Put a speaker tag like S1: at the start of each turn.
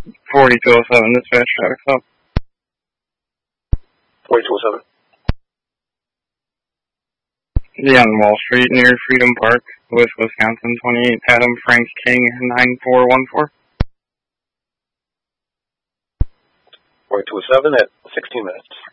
S1: 4207, dispatch, traffic stop.
S2: 4207.
S1: The on Wall Street near Freedom Park, Lewis, Wisconsin, 28, Adam Frank King, 9414.
S2: 4207 at 16 minutes.